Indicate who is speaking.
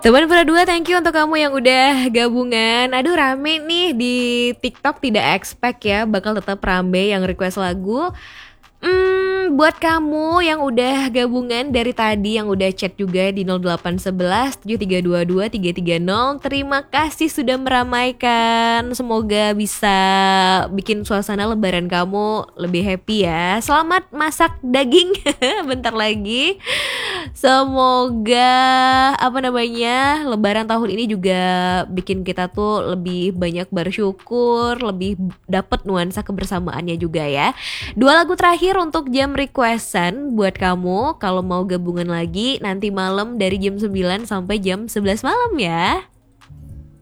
Speaker 1: Teman Pura Dua, thank you untuk kamu yang udah gabungan. Aduh rame nih di TikTok, tidak expect ya bakal tetap rame yang request lagu. Buat kamu yang udah gabungan dari tadi, yang udah chat juga di 0811 7322 330, terima kasih sudah meramaikan. Semoga bisa bikin suasana lebaran kamu lebih happy ya. Selamat masak daging bentar lagi. Semoga lebaran tahun ini juga bikin kita tuh lebih banyak bersyukur, lebih dapet nuansa kebersamaannya juga ya. 2 lagu terakhir untuk jam requestan buat kamu kalau mau gabungan lagi nanti malam dari jam 9 sampai jam 11 malam ya.